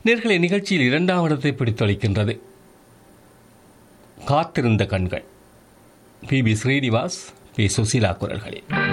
நேர்களை நிகழ்ச்சியில் இரண்டாம் இடத்தை பிடித்தளிக்கின்றது காத்திருந்த கண்கள். பி.பி. ஸ்ரீனிவாஸ், பி. சுசீலா குரல்களில்.